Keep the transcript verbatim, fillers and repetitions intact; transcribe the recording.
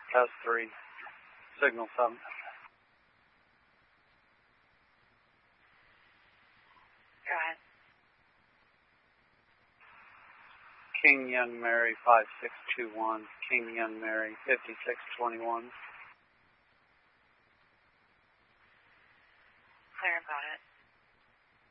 Test three. Signal seven. Go ahead. King Yen Mary five six two one. King Yen Mary fifty-six twenty-one. Clear about it.